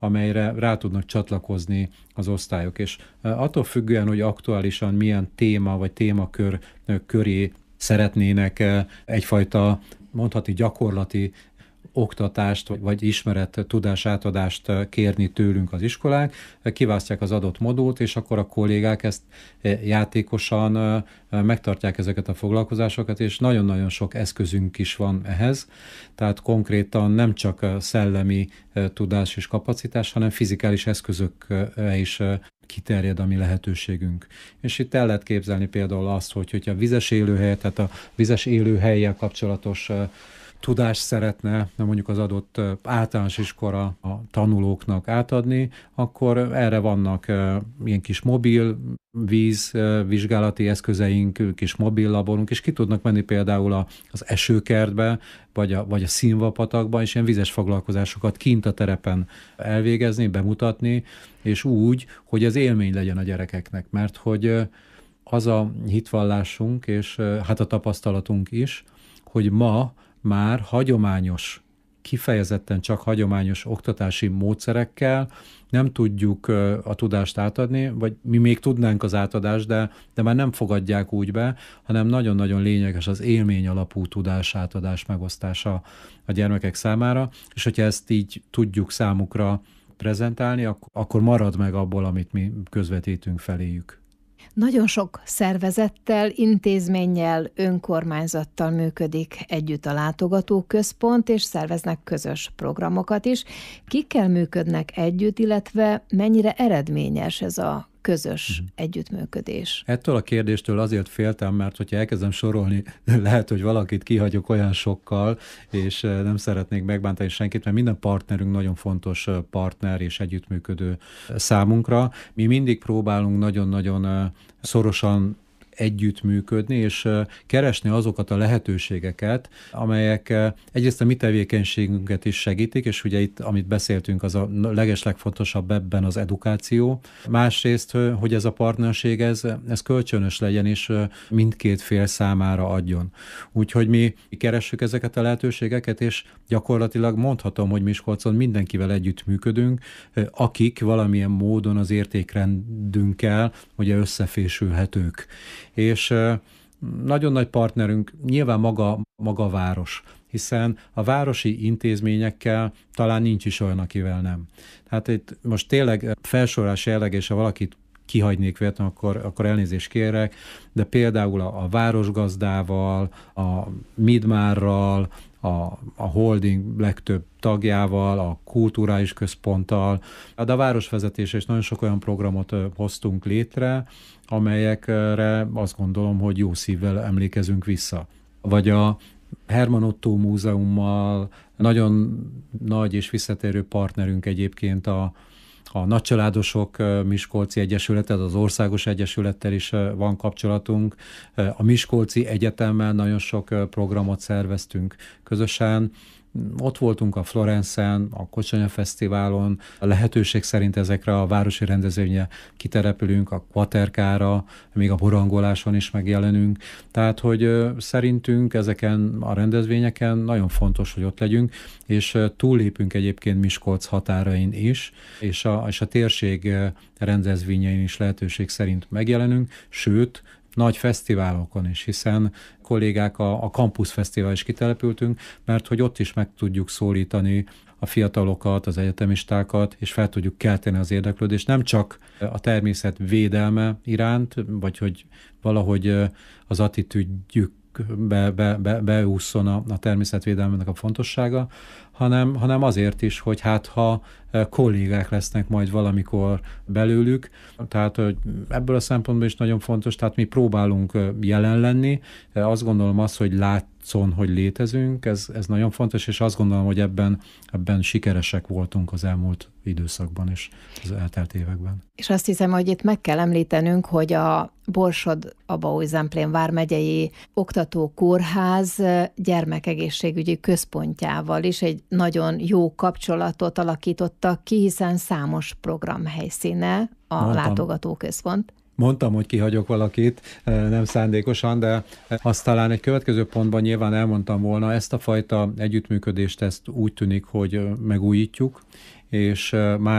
amelyre rá tudnak csatlakozni az osztályok. És attól függően, hogy aktuálisan milyen téma vagy témakör köré szeretnének egyfajta, mondhatni gyakorlati oktatást, vagy ismeret, tudásátadást kérni tőlünk az iskolák, kiválasztják az adott modult, és akkor a kollégák ezt játékosan megtartják ezeket a foglalkozásokat, és nagyon-nagyon sok eszközünk is van ehhez, tehát konkrétan nem csak szellemi tudás és kapacitás, hanem fizikális eszközökre is kiterjed a mi lehetőségünk. És itt el lehet képzelni például azt, hogyha vizes élőhely, tehát a vizes élőhellyel kapcsolatos tudást szeretne mondjuk az adott általános iskola a tanulóknak átadni, akkor erre vannak ilyen kis mobil vízvizsgálati eszközeink, kis mobil laborunk, és ki tudnak menni például az esőkertbe, vagy a színvapatakba, és ilyen vizes foglalkozásokat kint a terepen elvégezni, bemutatni, és úgy, hogy ez élmény legyen a gyerekeknek, mert hogy az a hitvallásunk, és hát a tapasztalatunk is, hogy ma már hagyományos, kifejezetten csak hagyományos oktatási módszerekkel nem tudjuk a tudást átadni, vagy mi még tudnánk az átadást, de már nem fogadják úgy be, hanem nagyon-nagyon lényeges az élmény alapú tudás átadás megosztása a gyermekek számára, és hogyha ezt így tudjuk számukra prezentálni, akkor marad meg abból, amit mi közvetítünk feléjük. Nagyon sok szervezettel, intézménnyel, önkormányzattal működik együtt a látogatóközpont, és szerveznek közös programokat is. Kikkel működnek együtt, illetve mennyire eredményes ez a közös együttműködés? Ettől a kérdéstől azért féltem, mert hogyha elkezdem sorolni, lehet, hogy valakit kihagyok olyan sokkal, és nem szeretnék megbántani senkit, mert minden partnerünk nagyon fontos partner és együttműködő számunkra. Mi mindig próbálunk nagyon-nagyon szorosan együttműködni, és keresni azokat a lehetőségeket, amelyek egyrészt a mi tevékenységünket is segítik, és ugye itt, amit beszéltünk, az a legeslegfontosabb ebben az edukáció. Másrészt, hogy ez a partnerség, ez kölcsönös legyen, és mindkét fél számára adjon. Úgyhogy mi keressük ezeket a lehetőségeket, és gyakorlatilag mondhatom, hogy Miskolcon mindenkivel együttműködünk, akik valamilyen módon az értékrendünkkel ugye összefésülhetők. És nagyon nagy partnerünk nyilván maga a város, hiszen a városi intézményekkel talán nincs is olyan, akivel nem. Tehát itt most tényleg felsorolás jelleg, és ha valakit kihagynék véletlenül, akkor elnézést kérek, de például a Városgazdával, a Midmárral, a holding legtöbb tagjával, a kulturális központtal, de a városvezetés és nagyon sok olyan programot hoztunk létre, amelyekre azt gondolom, hogy jó szívvel emlékezünk vissza. Vagy a Herman Ottó Múzeummal, nagyon nagy és visszatérő partnerünk egyébként a Nagycsaládosok Miskolci Egyesületet, az Országos Egyesülettel is van kapcsolatunk. A Miskolci Egyetemmel nagyon sok programot szerveztünk közösen. Ott voltunk a Florencen, a Kocsonya Fesztiválon, a lehetőség szerint ezekre a városi rendezvényre kiterepülünk, a Kvaterkára, még a Borangoláson is megjelenünk. Tehát, hogy szerintünk ezeken a rendezvényeken nagyon fontos, hogy ott legyünk, és túllépünk egyébként Miskolc határain is, és a térség rendezvényein is lehetőség szerint megjelenünk, sőt, nagy fesztiválokon is, hiszen kollégák a Campus Fesztivál is kitelepültünk, mert hogy ott is meg tudjuk szólítani a fiatalokat, az egyetemistákat, és fel tudjuk kelteni az érdeklődést, nem csak a természet védelme iránt, vagy hogy valahogy az attitűdjük beússzon a természetvédelmének a fontossága, hanem azért is, hogy hát ha kollégák lesznek majd valamikor belőlük, tehát hogy ebből a szempontból is nagyon fontos, tehát mi próbálunk jelen lenni, azt gondolom azt, hogy látszon, hogy létezünk, ez nagyon fontos, és azt gondolom, hogy ebben sikeresek voltunk az elmúlt időszakban és az eltelt években. És azt hiszem, hogy itt meg kell említenünk, hogy a Borsod-Abaúj-Zemplén vármegyei oktatókórház gyermekegészségügyi központjával is egy nagyon jó kapcsolatot alakítottak ki, hiszen számos programhelyszíne a látogatóközpont. Mondtam, hogy kihagyok valakit, nem szándékosan, de azt talán egy következő pontban nyilván elmondtam volna, ezt a fajta együttműködést ezt úgy tűnik, hogy megújítjuk, és már